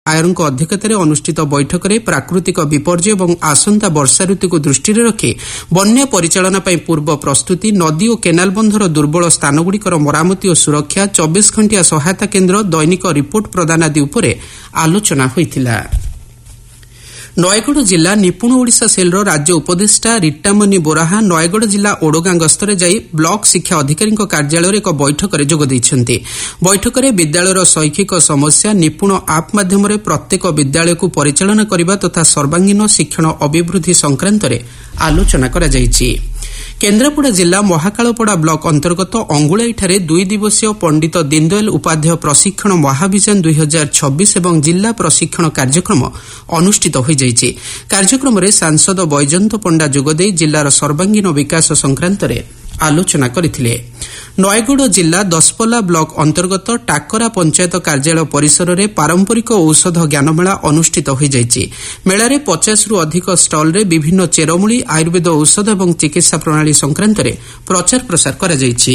आयरଙ୍କ अध्यक्षताରେ अनुष्ठित बैठकରେ प्राकृतिक विपर्यय और आसंता वर्षा ऋतु को दृष्टि रखी बन्या परिचालना पर पूर्व प्रस्तुति नदी और केनाल बंधर दुर्बल स्थानगुड़िकर मरामती और सुरक्षा 24 घंटिया सहायता केन्द्र दैनिक रिपोर्ट प्रदान आदि उपरे आलोचना होइथिला। नयगढ़ जिला निपुण ओडिशा सेलर राज्य उपदेष्टा रीटामणि बोराहा नयगढ़ जिला ओडगां गस्तरे जाई ब्लॉक शिक्षा अधिकारी कार्यालय एक बैठक में जोग देइछन्ति। बैठक में विद्यालयर शैक्षिक समस्या निपुण आप माध्यम प्रत्येक विद्यालय को परिचालना करने तथा सर्वांगीन शिक्षण अभिवृद्धि संक्रांत आलोचना करा जायछि। केन्द्रापड़ा जिला महाकालपड़ा ब्लॉक अंतर्गत अंगुलाई 2 दिवसीय पंडित दीनदयाल उपाध्याय प्रशिक्षण महाभियान 2026 एवं जिला प्रशिक्षण कार्यक्रम अनुष्ठित हो जायछि। कार्यक्रम में सांसद बैजयंत पंडा जोगदे जिलार सर्वांगीन विकास संक्रांत आलोचना करथिले। नयगढ़ जिला दसपल्ला ब्लॉक अंतर्गत टाकरा पंचायत कार्यालय परिसर में पारंपरिक औषध ज्ञानमेला अनुष्ठित हो जायछि। मेलारे 50 रु अधिक स्टल रे विभिन्न चेरमूली आयुर्वेद औषध एवं चिकित्सा प्रणाली संक्रांत प्रचार प्रसार करा जायछि।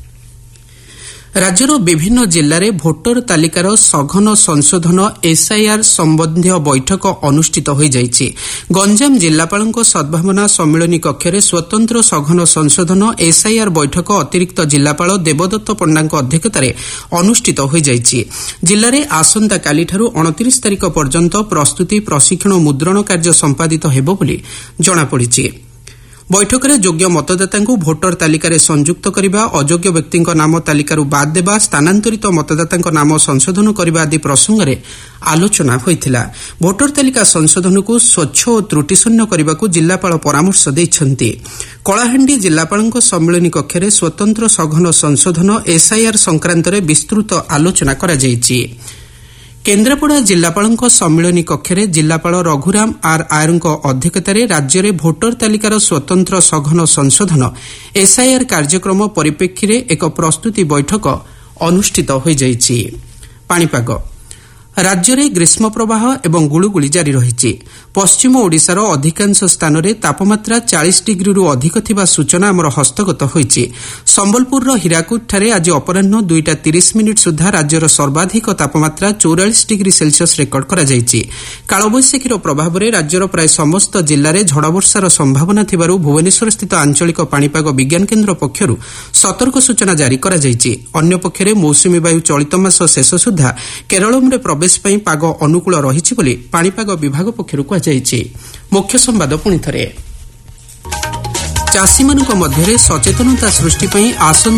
राज्यर विभिन्न जिल्लारे भोटर तालिकार सघन संशोधन एसआईआर संबंधी बैठक अनुष्ठित हो जायछि। गंजाम जिल्लापालଙ୍କ सद्भावना सम्मेलनी कक्षरे स्वतंत्र सघन संशोधन एसआईआर बैठक अतिरिक्त जिल्लापाल देवदत्त पंडाଙ୍କ अध्यक्षतारे अनुष्ठित हो जायछि। जिल्लारे आसंता कालीठारु 29 तारिख पर्यंत प्रस्तुति प्रशिक्षण मुद्रण कार्य संपादित हेबो बोली जणा पड़िछि। बैठक में योग्य मतदाता भोटर तालिकार संयुक्त करने अयोग्य व्यक्ति नाम तालिकार बाद देवा स्थानांतरित मतदाता नाम संशोधन करने आदि प्रसंग में आलोचना होइथिला। भोटर तालिका संशोधन को स्वच्छ और त्रुटिशून्य करने को जिलापाल परामर्श देइछन्ति। कलाहांडी जिलापाल सम्मेलनी कक्ष में स्वतंत्र सघन संशोधन एसआईआर संक्रांत विस्तृत आलोचना करा जायछि। केन्द्रापड़ा जिलापाल सम्मेलनी कक्ष में जिलापाल रघुराम आर आयर अध्यक्षतार राज्य में भोटर तालिकार स्वतंत्र सघन संशोधन एसआईआर कार्यक्रम परिप्रेक्षी में एक प्रस्तुति बैठक अनुष्ठित हो जायछि। पाणीपाग राज्य में ग्रीष्म प्रवाह एवं गुळुगुळी जारी रही। पश्चिम ओडिशार अधिकांश स्थान में तापमात्रा 40 डिग्री रु अधिक थिबा सूचना आमर हस्तगत होईछि। संबलपुर हीराकुद ठारे आज अपराह्न 2:30 सुधा राज्यर सर्वाधिक तापमात्रा 44 डिग्री सेल्सियस रेकर्ड करा जायछि। कालबैशाखीर प्रभाव में राज्यर प्राय समस्त जिल्ला में झड़ वर्षार संभावना थिबारु भुवनेश्वर स्थित आंचलिक पाणीपाग विज्ञान केन्द्र पक्षरु सतर्क सूचना जारी करा जायछि। अन्य पक्षरे मौसुमी वायु चलित मास शेष सुधा केरल में प्रवेश ପାଇଁ ପାଗ ଅନୁକୂଳ ରହିଛି ବୋଲି ପାଣିପାଗ ବିଭାଗ ପକ୍ଷରୁ କୁହାଯାଇଛି। ମୁଖ୍ୟ ସମ୍ବାଦ ପୁଣି ଥରେ ଚାଷୀମାନଙ୍କ ମଧ୍ୟରେ ସଚେତନତା ସୃଷ୍ଟି ପାଇଁ